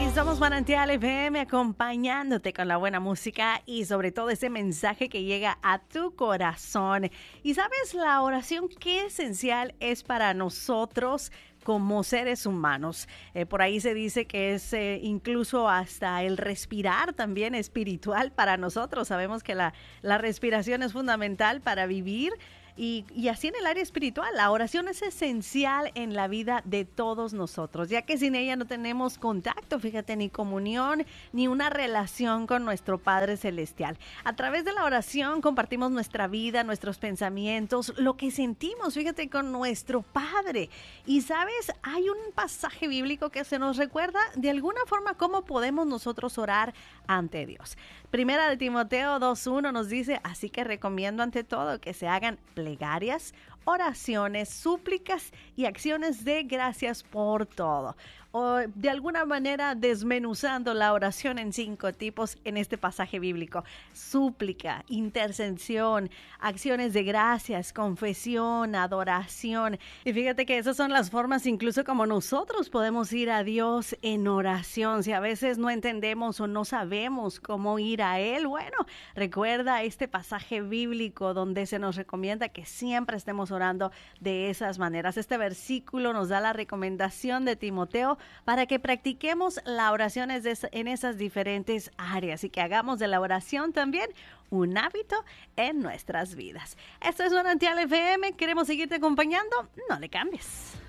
Somos Manantial FM acompañándote con la buena música y sobre todo ese mensaje que llega a tu corazón. Y sabes, la oración qué esencial es para nosotros como seres humanos. Por ahí se dice que es incluso hasta el respirar también espiritual para nosotros. Sabemos que la respiración es fundamental para vivir. Y así en el área espiritual, la oración es esencial en la vida de todos nosotros, ya que sin ella no tenemos contacto, fíjate, ni comunión, ni una relación con nuestro Padre Celestial. A través de la oración compartimos nuestra vida, nuestros pensamientos, lo que sentimos, fíjate, con nuestro Padre. Y sabes, hay un pasaje bíblico que se nos recuerda de alguna forma cómo podemos nosotros orar ante Dios. Primera de Timoteo 2:1 nos dice, así que recomiendo ante todo que se hagan plegarias, oraciones, súplicas y acciones de gracias por todo. O de alguna manera desmenuzando la oración en 5 tipos en este pasaje bíblico. Súplica, intercesión, acciones de gracias, confesión, adoración. Y fíjate que esas son las formas incluso como nosotros podemos ir a Dios en oración. Si a veces no entendemos o no sabemos cómo ir a Él, bueno, recuerda este pasaje bíblico donde se nos recomienda que siempre estemos orando de esas maneras. Este versículo nos da la recomendación de Timoteo para que practiquemos la oración en esas diferentes áreas y que hagamos de la oración también un hábito en nuestras vidas. Esto es Manantial FM, queremos seguirte acompañando, no le cambies.